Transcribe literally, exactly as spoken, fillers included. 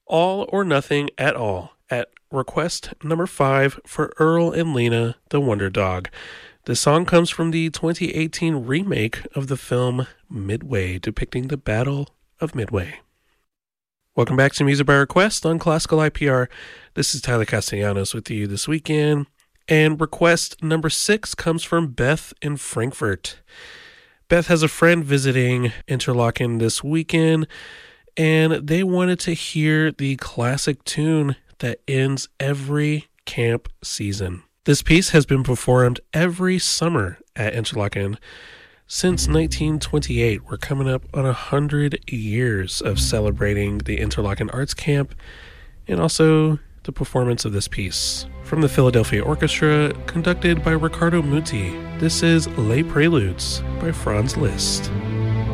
All or Nothing at All at request number five for Earl and Lena, the Wonder Dog. The song comes from the twenty eighteen remake of the film Midway, depicting the Battle of Midway. Welcome back to Music by Request on Classical I P R. This is Tyler Castellanos with you this weekend. And request number six comes from Beth in Frankfurt. Beth has a friend visiting Interlaken this weekend, and they wanted to hear the classic tune that ends every camp season. This piece has been performed every summer at Interlaken since nineteen twenty-eight. We're coming up on one hundred years of celebrating the Interlaken Arts Camp and also the performance of this piece. From the Philadelphia Orchestra, conducted by Riccardo Muti, this is Les Preludes by Franz Liszt.